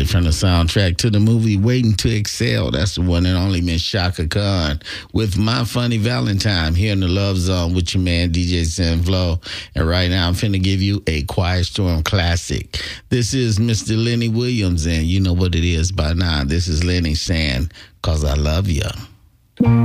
right, from the soundtrack to the movie Waiting to Excel. That's the one and only Miss Shaka Khan with My Funny Valentine here in the Love Zone with your man DJ Sinflow. And right now I'm finna give you a Quiet Storm classic. This is Mr. Lenny Williams, and you know what it is by now. This is Lenny saying, "'Cause I love ya."